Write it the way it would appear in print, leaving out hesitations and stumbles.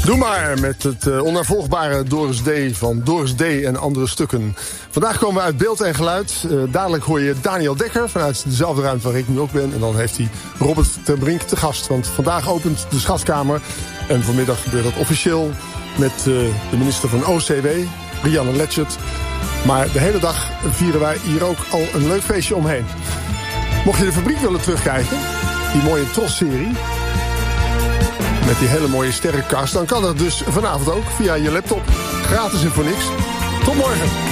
Doe maar met het onnavolgbare Doris D. van Doris D. en andere stukken. Vandaag komen we uit beeld en geluid. Dadelijk hoor je Daniel Dekker vanuit dezelfde ruimte waar ik nu ook ben. En dan heeft hij Robert ten Brink te gast. Want vandaag opent de Schatkamer. En vanmiddag gebeurt dat officieel met de minister van OCW, Rianne Letchert. Maar de hele dag vieren wij hier ook al een leuk feestje omheen. Mocht je de fabriek willen terugkijken, die mooie Tros-serie met die hele mooie sterrenkast, dan kan dat dus vanavond ook via je laptop. Gratis en voor niks. Tot morgen.